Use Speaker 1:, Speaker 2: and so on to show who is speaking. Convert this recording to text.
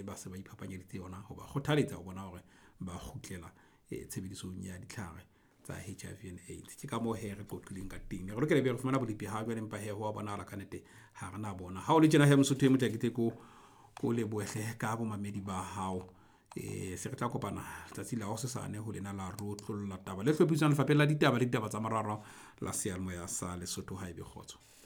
Speaker 1: ba se ba iphapanyeditse yona ho ba kgothaletsa ho bona hore ba kgutlela tshebedisong ya ditlhare tsa HIV and AIDS. Ke ka mo he re qoqileng ka teng re lokela be re fumana bolipi ha jwale empa he ho bonahala ka nete ha rena bona ha o le tjena he Mosotho e motle ke ko le boehle ka bo mamedi ba hao se re tla kopana tsatsi la ho sesane ho lena la rotlolla taba le hlophisana lefapeng la ditaba le ditaba tsa mararo la seyalemoya sa Lesotho ha ebe kgotso.